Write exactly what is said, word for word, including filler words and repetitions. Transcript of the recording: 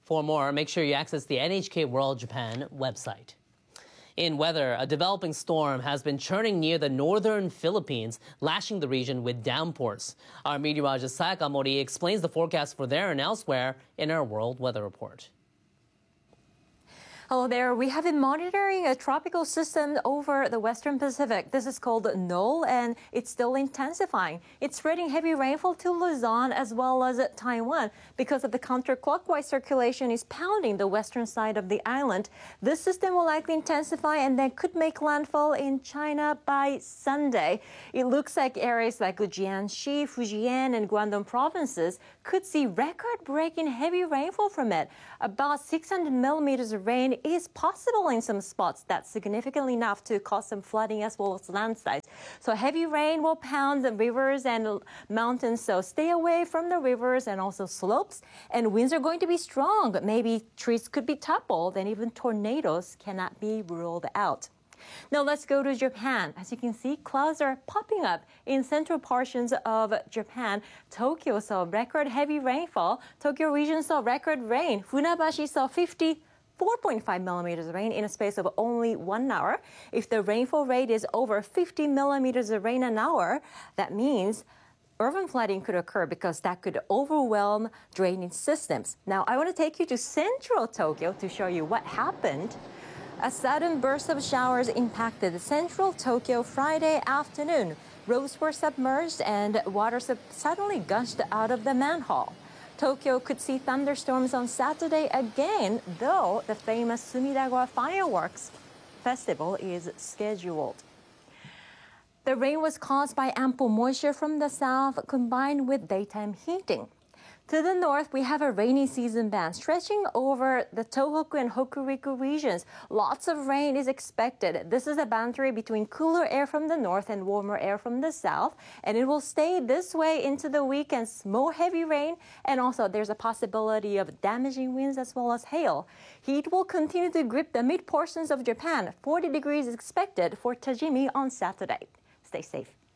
For more, make sure you access the N H K World Japan website. In weather, a developing storm has been churning near the northern Philippines, lashing the region with downpours. Our meteorologist Sayaka Mori explains the forecast for there and elsewhere in our World Weather Report. Hello there. We have been monitoring a tropical system over the Western Pacific. This is called Knoll, and it's still intensifying. It's spreading heavy rainfall to Luzon as well as Taiwan because of the counterclockwise circulation is pounding the western side of the island. This system will likely intensify and then could make landfall in China by Sunday. It looks like areas like Jiangxi, Fujian, and Guangdong provinces could see record-breaking heavy rainfall from it. About six hundred millimeters of rain is possible in some spots. That's significantly enough to cause some flooding as well as landslides. So heavy rain will pound the rivers and mountains, so stay away from the rivers and also slopes. And winds are going to be strong. Maybe trees could be toppled and even tornadoes cannot be ruled out. Now let's go to Japan. As you can see, clouds are popping up in central portions of Japan. Tokyo saw record heavy rainfall. Tokyo region saw record rain. Funabashi saw fifty-four point five millimeters of rain in a space of only one hour. If the rainfall rate is over fifty millimeters of rain an hour, that means urban flooding could occur because that could overwhelm drainage systems. Now, I want to take you to central Tokyo to show you what happened. A sudden burst of showers impacted central Tokyo Friday afternoon. Roads were submerged and water sub- suddenly gushed out of the manhole. Tokyo could see thunderstorms on Saturday again, though the famous Sumidagawa Fireworks Festival is scheduled. The rain was caused by ample moisture from the south combined with daytime heating. To the north, we have a rainy season band stretching over the Tohoku and Hokuriku regions. Lots of rain is expected. This is a boundary between cooler air from the north and warmer air from the south, and it will stay this way into the weekends. More heavy rain, and also there's a possibility of damaging winds as well as hail. Heat will continue to grip the mid portions of Japan. forty degrees is expected for Tajimi on Saturday. Stay safe.